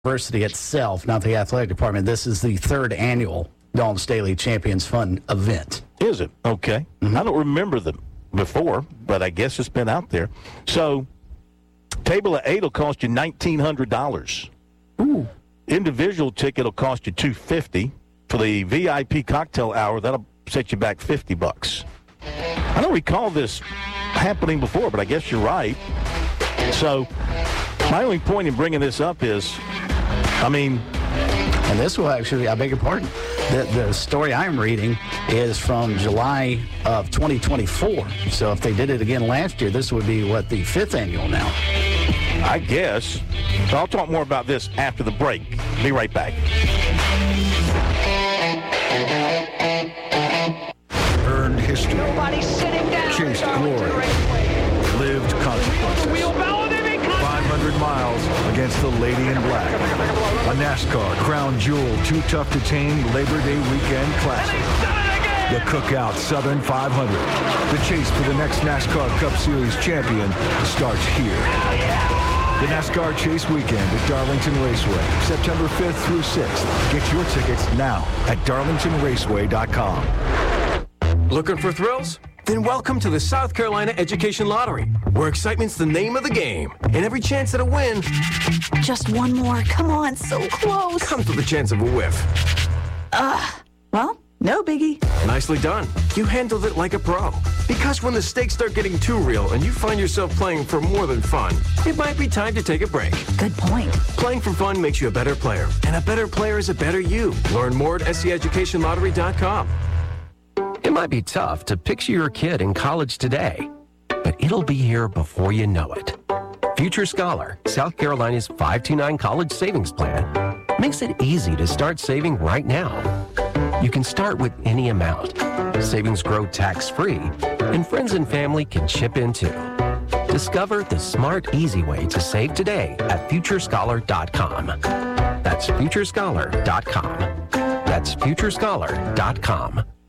University itself, not the athletic department. This is the third annual Dawn Staley Champions Fund event. Is it? Okay. Mm-hmm. I don't remember them before, but I guess it's been out there. So, table of 8 will cost you $1,900. Ooh. Individual ticket will cost you $250. For the VIP cocktail hour, that'll set you back $50. I don't recall this happening before, but I guess you're right. So, my only point in bringing this up is, and this will actually, I beg your pardon, the story I'm reading is from July of 2024. So if they did it again last year, this would be, the 5th annual now? I guess. So I'll talk more about this after the break. Be right back. Earned history. Nobody's sitting down. Chased glory. Lived consequences. 500 miles against the Lady in Black. A NASCAR Crown Jewel Too Tough to Tame Labor Day Weekend Classic. The Cookout Southern 500. The chase for the next NASCAR Cup Series champion starts here. The NASCAR Chase Weekend at Darlington Raceway, September 5th through 6th. Get your tickets now at darlingtonraceway.com. Looking for thrills? Then welcome to the South Carolina Education Lottery, where excitement's the name of the game. And every chance at a win Just one more. Come on, so close. comes with a chance of a whiff. Well, no biggie. Nicely done. You handled it like a pro. Because when the stakes start getting too real and you find yourself playing for more than fun, it might be time to take a break. Good point. Playing for fun makes you a better player, and a better player is a better you. Learn more at SCEducationLottery.com. It might be tough to picture your kid in college today, but it'll be here before you know it. Future Scholar, South Carolina's 529 college savings plan, makes it easy to start saving right now. You can start with any amount. Savings grow tax-free, and friends and family can chip in too. Discover the smart, easy way to save today at FutureScholar.com. That's FutureScholar.com. That's FutureScholar.com.